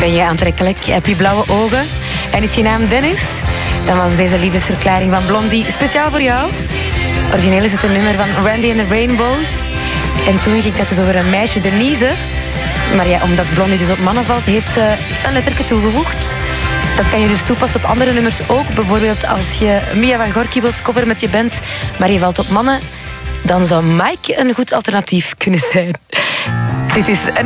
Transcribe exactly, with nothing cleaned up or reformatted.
Ben je aantrekkelijk? Heb je blauwe ogen? En is je naam Dennis? Dan was deze liefdesverklaring van Blondie speciaal voor jou. Origineel is het een nummer van Randy and the Rainbows. En toen ging het dus over een meisje, Denise. Maar ja, omdat Blondie dus op mannen valt, heeft ze een letterke toegevoegd. Dat kan je dus toepassen op andere nummers ook. Bijvoorbeeld als je Mia van Gorky wilt coveren met je band, maar je valt op mannen, dan zou Mike een goed alternatief kunnen zijn. Dit is een